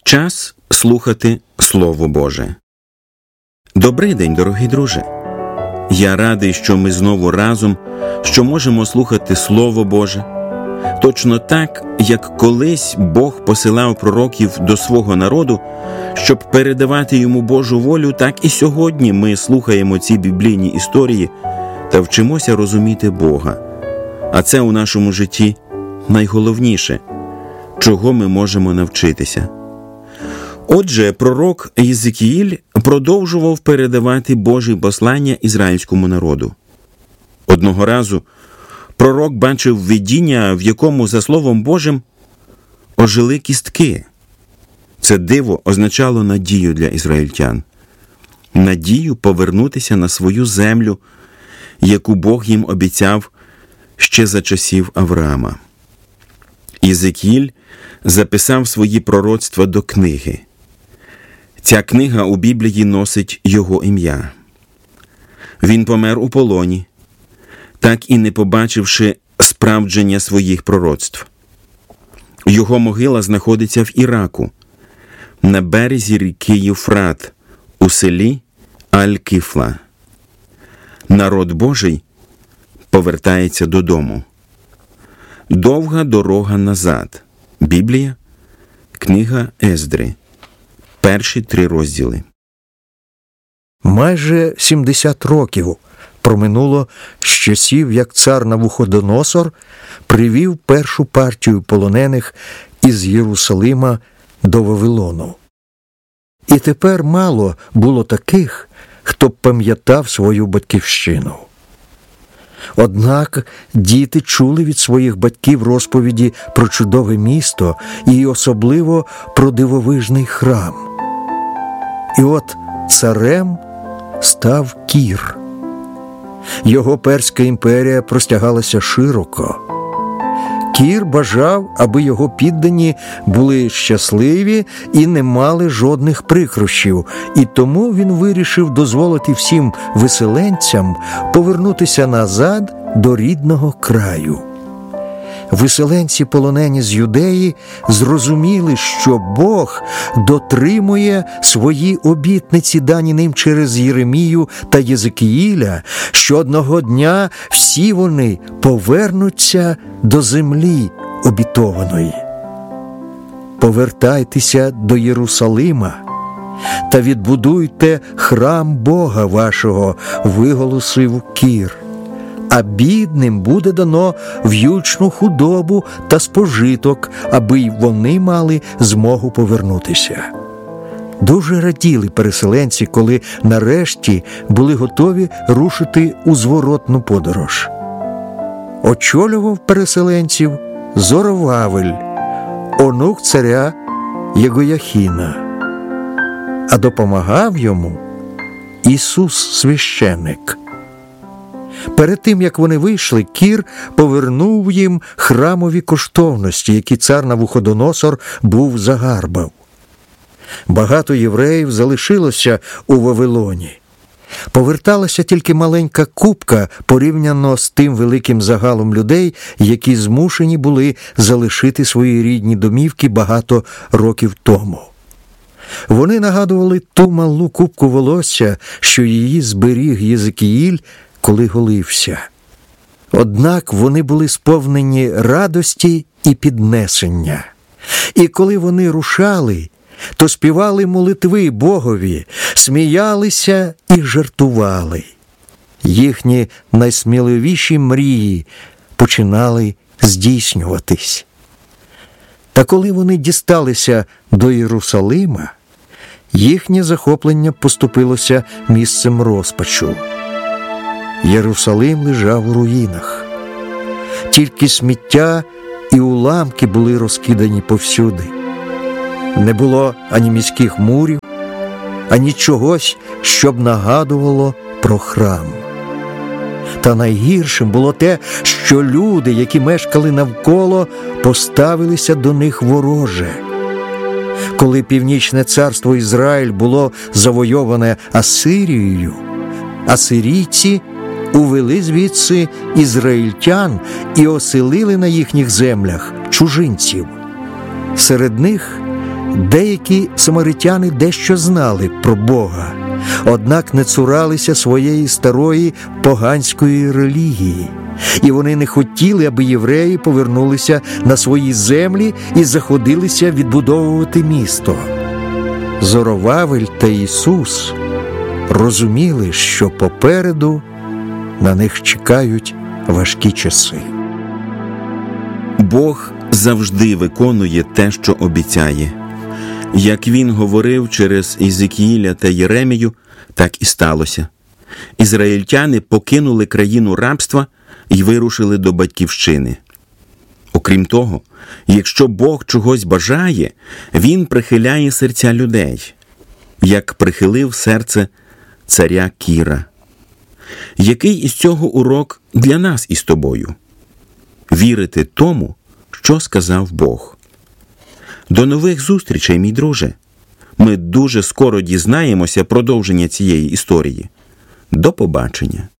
Час слухати Слово Боже. Добрий день, дорогий друже! Я радий, що ми знову разом, що можемо слухати Слово Боже. Точно так, як колись Бог посилав пророків до свого народу, щоб передавати йому Божу волю, так і сьогодні ми слухаємо ці біблійні історії та вчимося розуміти Бога. А це у нашому житті найголовніше, чого ми можемо навчитися. Отже, пророк Єзекіїль продовжував передавати Божі послання ізраїльському народу. Одного разу пророк бачив видіння, в якому, за Словом Божим, ожили кістки. Це диво означало надію для ізраїльтян. Надію повернутися на свою землю, яку Бог їм обіцяв ще за часів Авраама. Єзекіїль записав свої пророцтва до книги. Ця книга у Біблії носить його ім'я. Він помер у полоні, так і не побачивши справдження своїх пророцтв. Його могила знаходиться в Іраку, на березі ріки Євфрат, у селі Аль-Кифла. Народ Божий повертається додому. Довга дорога назад. Біблія, книга Ездри. Перші 3 розділи. Майже 70 років проминуло з часів, як цар Навуходоносор привів першу партію полонених із Єрусалима до Вавилону. І тепер мало було таких, хто б пам'ятав свою батьківщину. Однак діти чули від своїх батьків розповіді про чудове місто і особливо про дивовижний храм. І от царем став Кір. Його Перська імперія простягалася широко. Кір бажав, аби його піддані були щасливі і не мали жодних прикрощів, і тому він вирішив дозволити всім виселенцям повернутися назад до рідного краю. Виселенці, полонені з Юдеї, зрозуміли, що Бог дотримує свої обітниці, дані ним через Єремію та Єзекіїля, що одного дня всі вони повернуться до землі обітованої. «Повертайтеся до Єрусалима та відбудуйте храм Бога вашого», – виголосив Кір. «А бідним буде дано в'ючну худобу та спожиток, аби й вони мали змогу повернутися». Дуже раділи переселенці, коли нарешті були готові рушити у зворотну подорож. Очолював переселенців Зоровавель, онук царя Єгояхіна, а допомагав йому Ісус священик. Перед тим, як вони вийшли, Кір повернув їм храмові коштовності, які цар Навуходоносор був загарбав. Багато євреїв залишилося у Вавилоні. Поверталася тільки маленька купка порівняно з тим великим загалом людей, які змушені були залишити свої рідні домівки багато років тому. Вони нагадували ту малу купку волосся, що її зберіг Єзекіїль, коли голився. Однак вони були сповнені радості і піднесення. І коли вони рушали, то співали молитви Богові, сміялися і жартували. Їхні найсміливіші мрії починали здійснюватись. Та коли вони дісталися до Єрусалима, їхнє захоплення поступилося місцем розпачу. Єрусалим лежав у руїнах. Тільки сміття і уламки були розкидані повсюди. Не було ані міських мурів, ані чогось, щоб нагадувало про храм. Та найгіршим було те, що люди, які мешкали навколо, поставилися до них вороже. Коли Північне царство Ізраїль було завойоване Асирією, асирійці увели звідси ізраїльтян і оселили на їхніх землях чужинців. Серед них Деякі самаритяни дещо знали про Бога, однак не цуралися своєї старої поганської релігії. І вони не хотіли, аби євреї повернулися на свої землі і заходилися відбудовувати місто. Зоровавель та Ісус розуміли, що попереду на них чекають важкі часи. Бог завжди виконує те, що обіцяє. Як Він говорив через Ізекіїля та Єремію, так і сталося. Ізраїльтяни покинули країну рабства і вирушили до батьківщини. Окрім того, якщо Бог чогось бажає, Він прихиляє серця людей, як прихилив серце царя Кіра. Який із цього урок для нас із тобою? Вірити тому, що сказав Бог. До нових зустрічей, мій друже. Ми дуже скоро дізнаємося продовження цієї історії. До побачення.